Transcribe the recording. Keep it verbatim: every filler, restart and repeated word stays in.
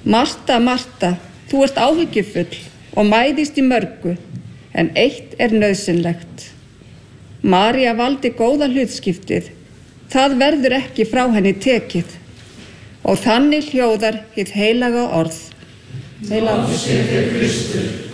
Marta, Marta, þú ert áhyggjufull og mæðist í mörgu, en eitt er nauðsynlegt. María valdi góða hlutskiptið, það verður ekki frá henni tekið. Og þannig hljóðar hið heilaga orð. Heilaga